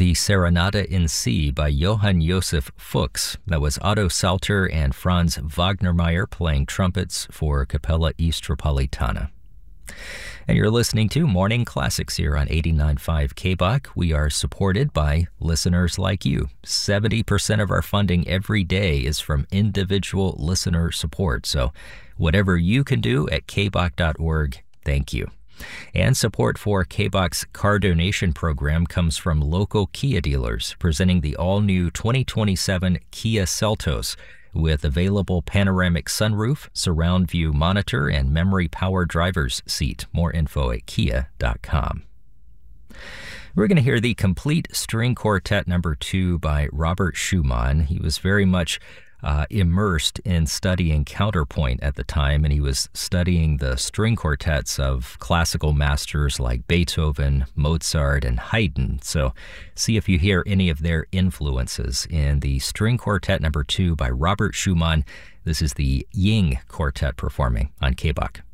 the Serenata in C by Johann Josef Fuchs. That was Otto Salter and Franz Wagnermeyer playing trumpets for Capella Istropolitana. And you're listening to Morning Classics here on 89.5 KBOK. We are supported by listeners like you. 70% of our funding every day is from individual listener support. So whatever you can do at kbok.org, thank you. And support for KBOK's car donation program comes from local Kia dealers, presenting the all-new 2027 Kia Seltos with available panoramic sunroof, surround view monitor, and memory power driver's seat. More info at kia.com. We're going to hear the Complete String Quartet No. 2 by Robert Schumann. He was very much immersed in studying counterpoint at the time, and he was studying the string quartets of classical masters like Beethoven, Mozart, and Haydn. So see if you hear any of their influences in the String Quartet No. 2 by Robert Schumann. This is the Ying Quartet performing on KBOK.